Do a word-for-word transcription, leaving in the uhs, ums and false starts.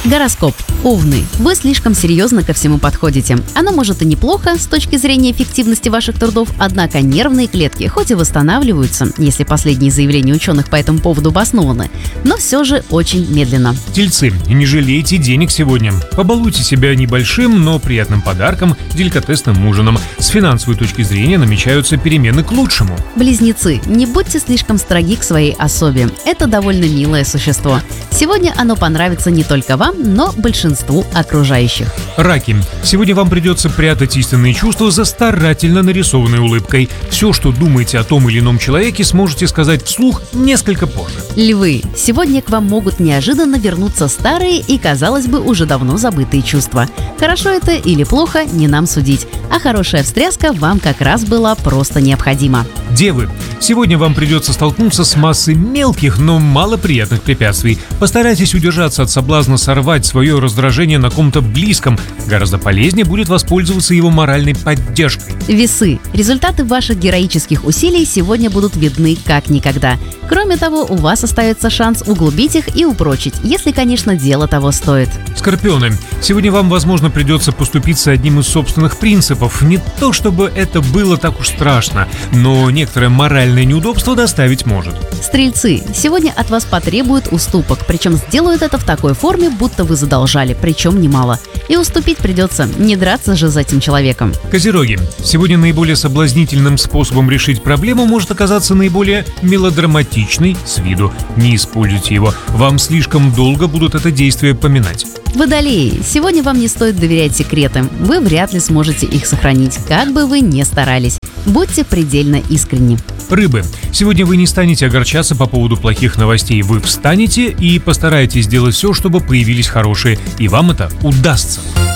Гороскоп. Овны. Вы слишком серьезно ко всему подходите. Оно может и неплохо с точки зрения эффективности ваших трудов, однако нервные клетки хоть и восстанавливаются, если последние заявления ученых по этому поводу обоснованы, но все же очень медленно. Тельцы. Не жалейте денег сегодня. Побалуйте себя небольшим, но приятным подарком, деликатесным ужином. С финансовой точки зрения намечаются перемены к лучшему. Близнецы. Не будьте слишком строги к своей особе. Это довольно милое существо. Сегодня оно понравится не только вам, но большинству окружающих. Раки. Сегодня вам придется прятать истинные чувства за старательно нарисованной улыбкой. Все, что думаете о том или ином человеке, сможете сказать вслух несколько позже. Львы. Сегодня к вам могут неожиданно вернуться старые и, казалось бы, уже давно забытые чувства. Хорошо это или плохо, не нам судить. А хорошая встряска вам как раз была просто необходима. Девы. Сегодня вам придется столкнуться с массой мелких, но малоприятных препятствий. Постарайтесь удержаться от соблазна сорвать свое раздражение на ком-то близком. Гораздо полезнее будет воспользоваться его моральной поддержкой. Весы. Результаты ваших героических усилий сегодня будут видны как никогда. Кроме того, у вас остается шанс углубить их и упрочить, если, конечно, дело того стоит. Скорпионы. Сегодня вам, возможно, придется поступиться одним из собственных принципов. Не то чтобы это было так уж страшно, но некоторое моральное неудобство доставить может. Стрельцы. Сегодня от вас потребуют уступок, причем сделают это в такой форме, будто вы задолжали, причем немало. И уступить придется, не драться же за этим человеком. Козероги. Сегодня наиболее соблазнительным способом решить проблему может оказаться наиболее мелодраматичный с виду. Не используйте его, вам слишком долго будут это действие поминать. Водолеи. Сегодня вам не стоит доверять секретам, вы вряд ли сможете их сохранить, как бы вы ни старались. Будьте предельно искренни. Рыбы. Сегодня вы не станете огорчаться по поводу плохих новостей. Вы встанете и постараетесь сделать все, чтобы появились хорошие, и вам это удастся.